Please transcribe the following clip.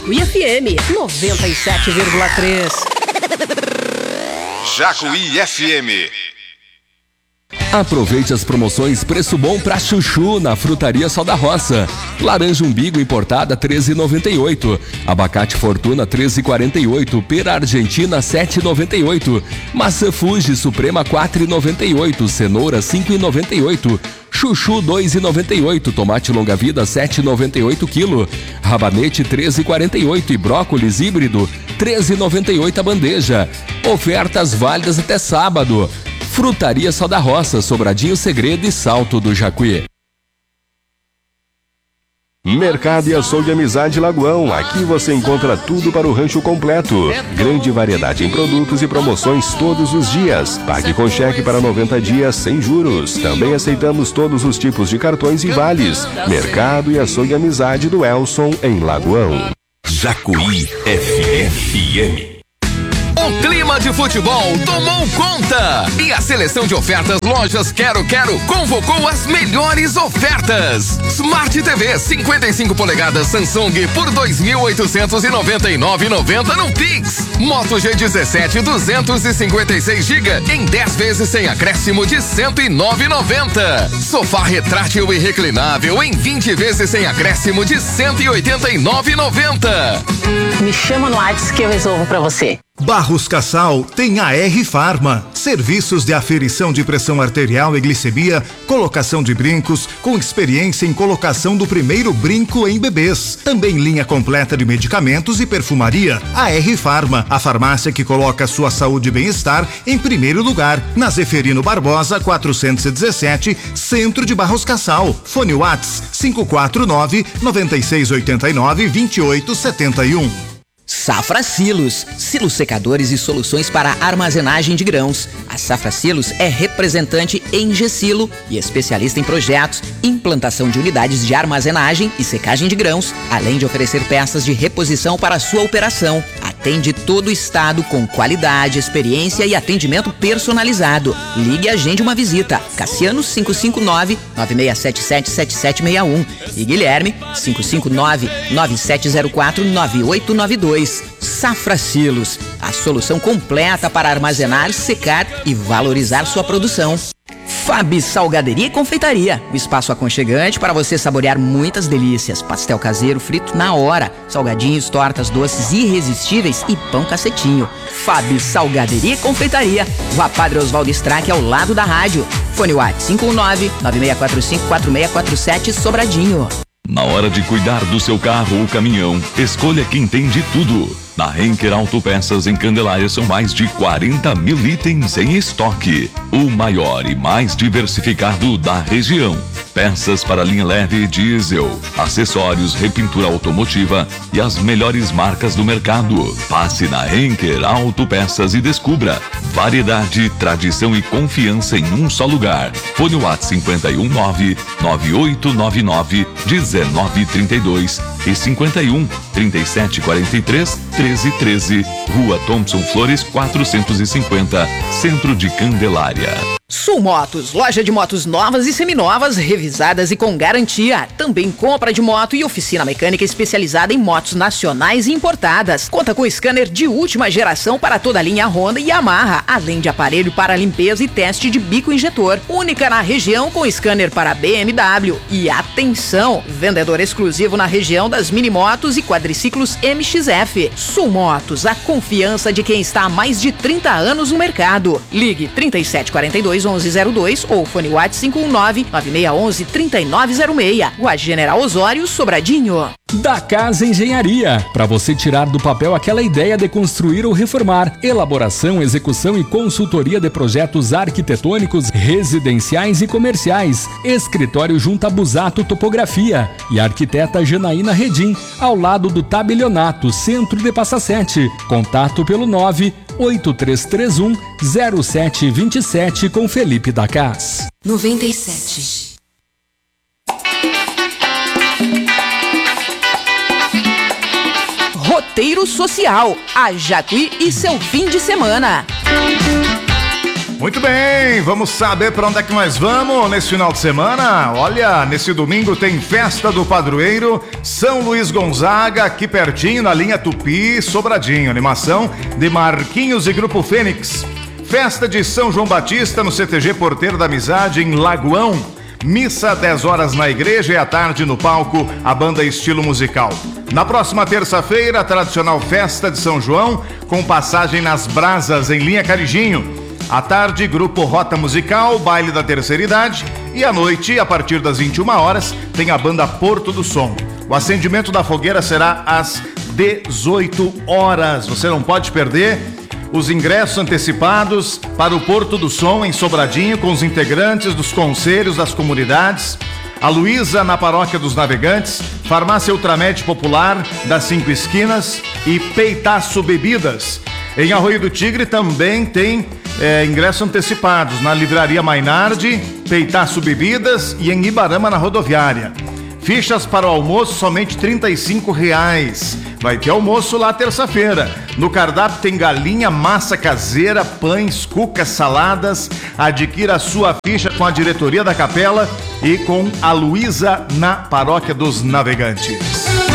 Jacuí FM 97,3. Jacuí FM. Aproveite as promoções preço bom pra chuchu na Frutaria Sal da Roça. Laranja umbigo importada 13,98. Abacate Fortuna 13,48. Pera Argentina 7,98. Maçã Fuji Suprema 4,98. Cenoura 5,98. Chuchu 2,98. Tomate longa vida 7,98 kg. Rabanete 13,48 e brócolis híbrido 13,98 a bandeja. Ofertas válidas até sábado. Frutaria Sal da Roça, Sobradinho Segredo e Salto do Jacuí. Mercado e Açougue Amizade Lagoão. Aqui você encontra tudo para o rancho completo. Grande variedade em produtos e promoções todos os dias. Pague com cheque para 90 dias sem juros. Também aceitamos todos os tipos de cartões e vales. Mercado e Açougue Amizade do Elson, em Lagoão. Jacuí FM. O clima de futebol tomou conta e a seleção de ofertas Lojas Quero convocou as melhores ofertas. Smart TV 55 polegadas Samsung por 2.899,90 no Pix. Moto G17 256 GB em 10 vezes sem acréscimo de 109,90. Sofá retrátil e reclinável em 20 vezes sem acréscimo de 189,90. Me chama no WhatsApp que eu resolvo pra você. Barros Cassal tem a R Farma, serviços de aferição de pressão arterial e glicemia, colocação de brincos, com experiência em colocação do primeiro brinco em bebês. Também linha completa de medicamentos e perfumaria. A R Farma, a farmácia que coloca sua saúde e bem-estar em primeiro lugar. Na Zeferino Barbosa, 417, Centro de Barros Cassal. Fone Whats 549-9689-2871. Safra Silos, silos secadores e soluções para armazenagem de grãos. A Safra Silos é representante em G-Silo e especialista em projetos, implantação de unidades de armazenagem e secagem de grãos, além de oferecer peças de reposição para a sua operação. Atende todo o estado com qualidade, experiência e atendimento personalizado. Ligue e agende uma visita. Cassiano 559-9677-7761 e Guilherme 559-9704-9892. Safra Silos, a solução completa para armazenar, secar e valorizar sua produção. Fabi Salgaderia e Confeitaria, um espaço aconchegante para você saborear muitas delícias. Pastel caseiro frito na hora, salgadinhos, tortas, doces irresistíveis e pão cacetinho. Fabi Salgaderia e Confeitaria, Rua Padre Oswaldo Strack, ao lado da rádio. Fone WhatsApp 519-9645-4647 Sobradinho. Na hora de cuidar do seu carro ou caminhão, escolha quem tem de tudo. Na Henker Autopeças em Candelária são mais de 40 mil itens em estoque. O maior e mais diversificado da região. Peças para linha leve e diesel, acessórios, repintura automotiva e as melhores marcas do mercado. Passe na Henker Autopeças e descubra variedade, tradição e confiança em um só lugar. Fone WhatsApp 519-9899-1932 e 51-3743-1313, Rua Thompson Flores 450, Centro de Candelária. Sul Motos, loja de motos novas e seminovas, revisadas e com garantia. Também compra de moto e oficina mecânica especializada em motos nacionais e importadas. Conta com scanner de última geração para toda a linha Honda e Yamaha, além de aparelho para limpeza e teste de bico injetor. Única na região com scanner para BMW. E atenção, vendedor exclusivo na região das minimotos e quadriciclos MXF. Sul Motos, a confiança de quem está há mais de 30 anos no mercado. Ligue 3742-1102 ou fone WhatsApp 519-9611-3906. Rua General Osório, Sobradinho. Da Casa Engenharia, para você tirar do papel aquela ideia de construir ou reformar. Elaboração, execução e consultoria de projetos arquitetônicos, residenciais e comerciais. Escritório junto a Busato Topografia e a arquiteta Janaína Redim, ao lado do Tabelionato, Centro de Passa Sete. Contato pelo 98331-0727 com Felipe da Cas. 97. Roteiro Social, a Jacuí e seu fim de semana. Muito bem, vamos saber para onde é que nós vamos nesse final de semana. Olha, nesse domingo tem Festa do Padroeiro, São Luís Gonzaga, aqui pertinho na linha Tupi, Sobradinho. Animação de Marquinhos e Grupo Fênix. Festa de São João Batista no CTG Porteiro da Amizade em Lagoão. Missa 10 horas na igreja e à tarde no palco a banda Estilo Musical. Na próxima terça-feira, a tradicional Festa de São João com passagem nas brasas em linha Carijinho. À tarde, grupo Rota Musical, baile da terceira idade. E à noite, a partir das 21 horas, tem a banda Porto do Som. O acendimento da fogueira será às 18 horas. Você não pode perder os ingressos antecipados para o Porto do Som em Sobradinho com os integrantes dos conselhos das comunidades. A Luísa na Paróquia dos Navegantes, Farmácia Ultramed Popular das 5 Esquinas e Peitaço Bebidas. Em Arroio do Tigre também tem ingressos antecipados na Livraria Mainardi, Peitaço Bebidas e em Ibarama na Rodoviária. Fichas para o almoço somente R$35. Vai ter almoço lá terça-feira. No cardápio tem galinha, massa caseira, pães, cucas, saladas. Adquira a sua ficha com a diretoria da capela e com a Luísa na Paróquia dos Navegantes.